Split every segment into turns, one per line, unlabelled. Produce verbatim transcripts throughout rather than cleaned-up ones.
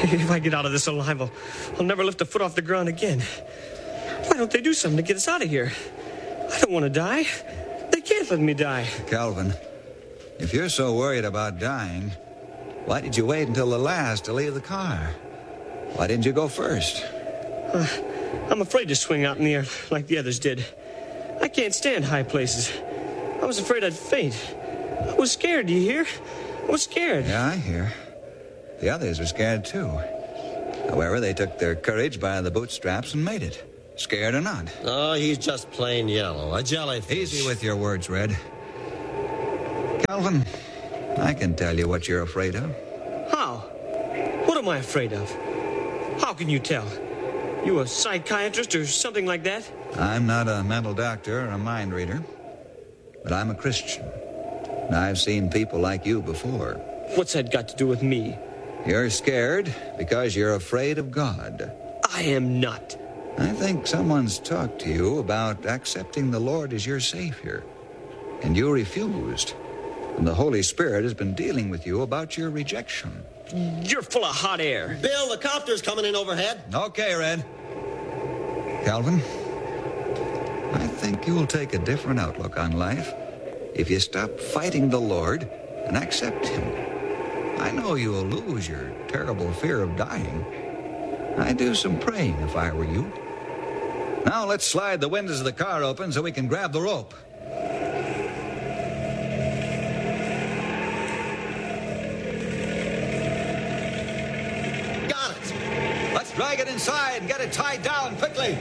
If I get out of this alive, I'll, I'll never lift a foot off the ground again. Why don't they do something to get us out of here? I don't want to die. They can't let me die.
Calvin, if you're so worried about dying, why did you wait until the last to leave the car? Why didn't you go first?
Uh, I'm afraid to swing out in the air like the others did. I can't stand high places. I was afraid I'd faint. I was scared, do you hear? I was scared.
Yeah, I hear. The others were scared, too. However, they took their courage by the bootstraps and made it. Scared or not.
Oh, he's just plain yellow. A jellyfish.
Easy with your words, Red. Calvin, I can tell you what you're afraid of.
How? What am I afraid of? How can you tell? You a psychiatrist or something like that?
I'm not a mental doctor or a mind reader, but I'm a Christian. And I've seen people like you before.
What's that got to do with me?
You're scared because you're afraid of God.
I am not.
I think someone's talked to you about accepting the Lord as your Savior, and you refused. And the Holy Spirit has been dealing with you about your rejection.
You're full of hot air.
Bill, the copter's coming in overhead.
Okay, Red. Calvin, I think you'll take a different outlook on life if you stop fighting the Lord and accept Him. I know you'll lose your terrible fear of dying. I'd do some praying if I were you. Now let's slide the windows of the car open so we can grab the rope.
Got it.
Let's drag it inside and get it tied down quickly.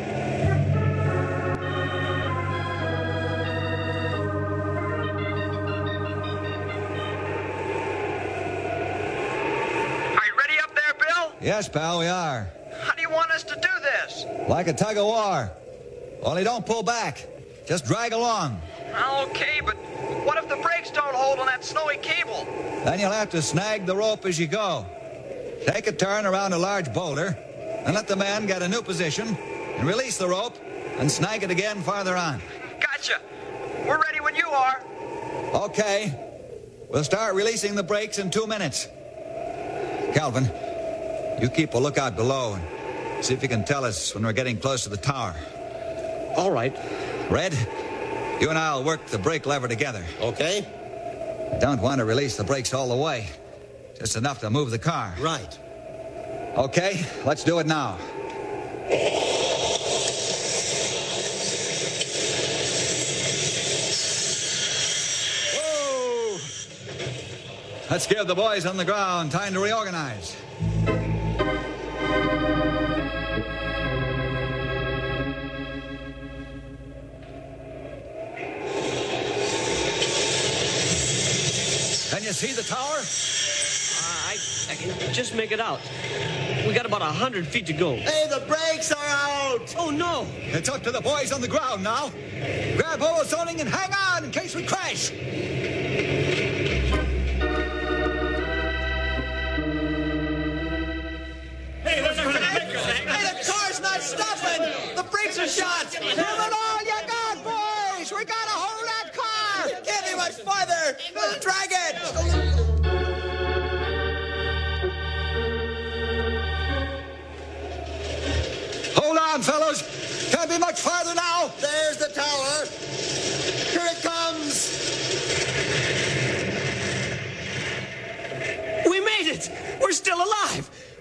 Yes, pal, we are.
How do you want us to do this?
Like a tug of war. Only don't pull back. Just drag along.
Okay, but what if the brakes don't hold on that snowy cable?
Then you'll have to snag the rope as you go. Take a turn around a large boulder and let the man get a new position and release the rope and snag it again farther on.
Gotcha. We're ready when you are.
Okay. We'll start releasing the brakes in two minutes. Calvin, you keep a lookout below and see if you can tell us when we're getting close to the tower.
All right.
Red, you and I'll work the brake lever together.
Okay.
I don't want to release the brakes all the way. Just enough to move the car.
Right.
Okay, let's do it now. Whoa! Let's give the boys on the ground time to reorganize. Can you see the tower?
Uh, I, I can just make it out. We got about a hundred feet to go.
Hey, the brakes are out!
Oh, no!
It's up to the boys on the ground now. Grab hold of something and hang on in case we crash.
Hey, there's a Hey, the car's not stopping! The brakes are shot!
Give it all you got, boys! We gotta hold that car!
It can't be much farther! Drag it!
Hold on, fellows. Can't be much farther now.
There's the tower. Here it comes.
We made it! We're still alive!